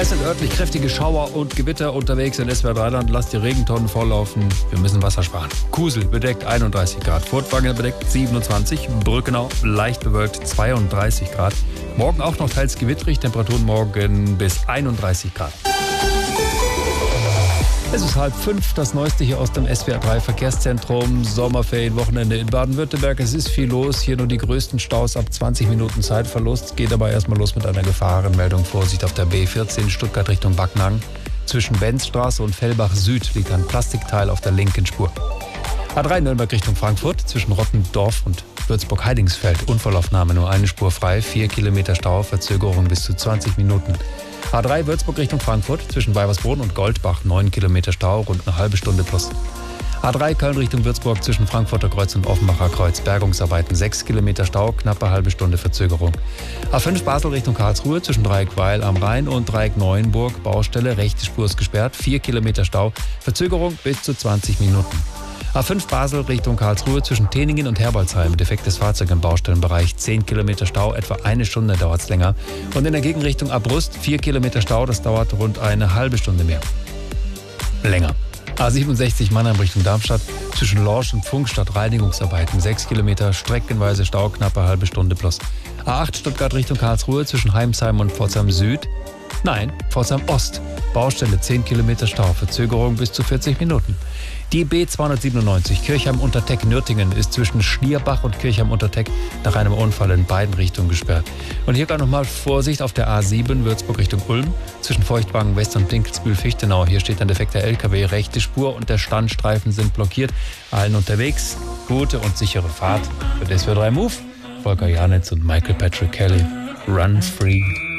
Es sind örtlich kräftige Schauer und Gewitter unterwegs in SWR 3 Land. Lasst die Regentonnen volllaufen. Wir müssen Wasser sparen. Kusel bedeckt 31 Grad. Furtwangen bedeckt 27. Brückenau leicht bewölkt 32 Grad. Morgen auch noch teils gewitterig. Temperaturen morgen bis 31 Grad. Es ist 4:30, das Neueste hier aus dem SWR 3 Verkehrszentrum. Sommerferienwochenende in Baden-Württemberg. Es ist viel los, hier nur die größten Staus ab 20 Minuten Zeitverlust. Geht aber erstmal los mit einer Gefahrenmeldung. Vorsicht auf der B14 Stuttgart Richtung Backnang. Zwischen Benzstraße und Fellbach Süd liegt ein Plastikteil auf der linken Spur. A3 Nürnberg Richtung Frankfurt zwischen Rottendorf und Würzburg-Heidingsfeld. Unfallaufnahme, nur eine Spur frei, 4 Kilometer Stau, Verzögerung bis zu 20 Minuten. A3 Würzburg Richtung Frankfurt zwischen Weibersboden und Goldbach 9 Kilometer Stau, rund eine halbe Stunde plus. A3 Köln Richtung Würzburg zwischen Frankfurter Kreuz und Offenbacher Kreuz. Bergungsarbeiten 6 Kilometer Stau, knappe halbe Stunde Verzögerung. A5 Basel Richtung Karlsruhe zwischen Dreieck Weil am Rhein und Dreieck Neuenburg. Baustelle, rechte Spur ist gesperrt, 4 Kilometer Stau, Verzögerung bis zu 20 Minuten. A5 Basel Richtung Karlsruhe zwischen Teningen und Herbolzheim. Defektes Fahrzeug im Baustellenbereich. 10 Kilometer Stau, etwa eine Stunde dauert es länger. Und in der Gegenrichtung Abrust 4 Kilometer Stau, das dauert rund eine halbe Stunde mehr. Länger. A67 Mannheim Richtung Darmstadt zwischen Lorsch und Pfungstadt Reinigungsarbeiten. 6 Kilometer, streckenweise Stau, knappe halbe Stunde plus. A8 Stuttgart Richtung Karlsruhe zwischen Heimsheim und Pforzheim Süd. Nein, Pforzheim Ost. Baustelle 10 Kilometer Stau, Verzögerung bis zu 40 Minuten. Die B297 Kirchheim-Unterteck-Nürtingen ist zwischen Schlierbach und Kirchheim-Unterteck nach einem Unfall in beiden Richtungen gesperrt. Und hier kann nochmal Vorsicht auf der A7 Würzburg Richtung Ulm zwischen Feuchtwagen West und Dinkelsbühl-Fichtenau. Hier steht ein defekter LKW, rechte Spur und der Standstreifen sind blockiert. Allen unterwegs, gute und sichere Fahrt. Für SWR 3 Move, Volker Janitz und Michael Patrick Kelly. Run Free.